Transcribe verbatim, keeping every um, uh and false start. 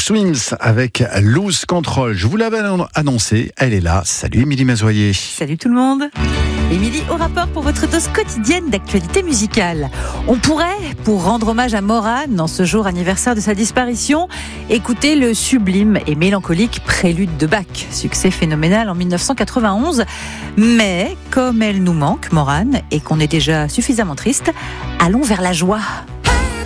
Swims avec Lose Control. Je vous l'avais annoncé, elle est là. Salut Émilie Mazoyer. Salut tout le monde. Émilie, au rapport pour votre dose quotidienne d'actualité musicale. On pourrait, pour rendre hommage à Morane, dans ce jour anniversaire de sa disparition, écouter le sublime et mélancolique Prélude de Bach, succès phénoménal en dix-neuf cent quatre-vingt-onze. Mais, comme elle nous manque, Morane, et qu'on est déjà suffisamment triste, allons vers la joie.